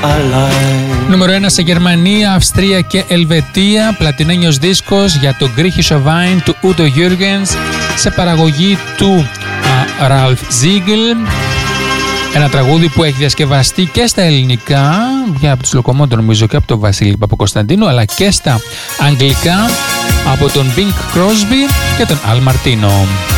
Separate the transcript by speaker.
Speaker 1: Νούμερο 1 σε Γερμανία, Αυστρία και Ελβετία. Πλατινένιος δίσκος για το Griechische Wein του Udo Jürgens σε παραγωγή του Ralf Siegel. Ένα τραγούδι που έχει διασκευαστεί και στα ελληνικά, για από τους Λοκομόντο νομίζω και από τον Βασίλη Παπακοσταντίνου, αλλά και στα αγγλικά από τον Bing Crosby και τον Al Martino.